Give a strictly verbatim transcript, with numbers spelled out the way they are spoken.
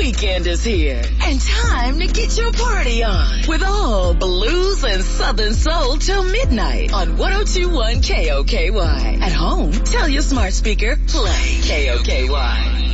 weekend is here and time to get your party on with all blues and southern soul till midnight on one oh two point one K O K Y. At home, tell your smart speaker, play K O K Y.